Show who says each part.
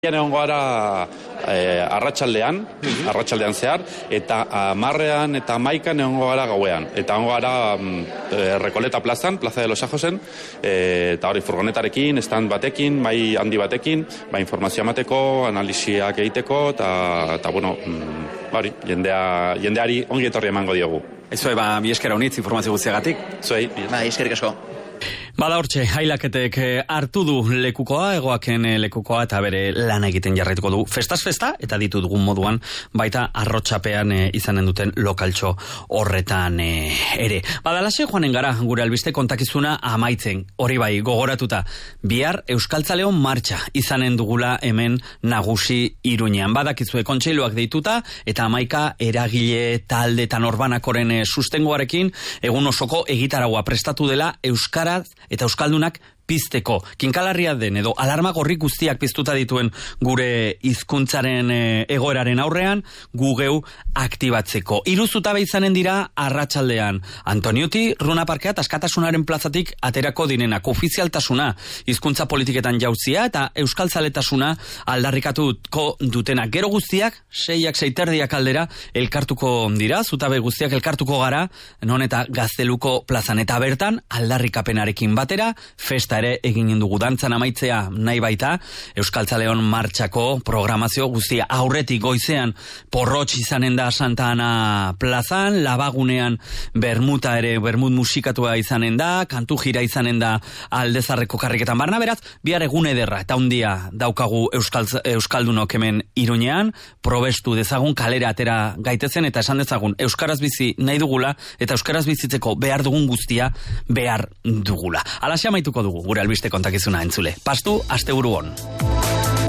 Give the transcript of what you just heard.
Speaker 1: Egon gara arratsaldean zehar, eta 10 eta 11 egon gara gauean. Eta egon gara Rekoleta plazan, Plaza de los Ajosen, eta hori furgonetarekin, stand batekin, bai handi batekin, informazioa emateko, analisiak egiteko, eta bueno, hori, jendeari ongi etorri emango diogu.
Speaker 2: Ezue, mi esker honitz informazio guztiagatik.
Speaker 1: Zuei.
Speaker 3: Eskerik asko.
Speaker 2: Bada hortxe, Hailaketek hartu du lekukoa, Egoaken lekukoa, eta bere lan egiten jarraituko du festaz festa, eta ditu dugun moduan, baita arrotxapean izanen duten lokaltxo horretan ere. Badalaxe joanen gara, gure albiste kontakizuna amaitzen, hori bai, gogoratuta, bihar Euskaltzaleon martxa izanen dugula hemen nagusi Iruñean. Badakizue kontseiluak deituta, eta 11 eragile talde eta norbanakoren sustengoarekin, egun osoko egitaragua prestatu dela Euskaraz eta euskaldunak pizteko. Kinkalarria den edo alarma gorri guztiak piztuta dituen gure hizkuntzaren egoeraren aurrean gu geu aktibatzeko. 3 zutabe izanen dira arratsaldean. Antoniuti, Runa Parkea eta Askatasunaren plazatik aterako direnak, ofizialtasuna, hizkuntza politiketan jauzia eta euskaltzaletasuna aldarrikatuko dutena. Gero guztiak, 6:30 aldera elkartuko dira, zutabe guztiak elkartuko gara, non eta Gazteluko plazan, eta bertan aldarrikapenarekin batera festa ere egin dugu. Dantzan amaitzea nahi baita Euskaltzaleon martxako programazio guztia. Aurretik goizean porrotx izanen da Santa Ana plazan, Labagunean bermut musikatua izanen da, kantu jira izanen da Aldezarreko karriketan barna, beraz, bihar egun ederra eta handia daukagu euskaldunok hemen Iruñean, probestu dezagun, kalera atera gaitezen, eta esan dezagun euskaraz bizi nahi dugula, eta euskaraz bizitzeko behar dugun guztia behar dugula. Alaxe amaituko dugu gure albiste kontakizuna entzule. Pastu, asteburu on.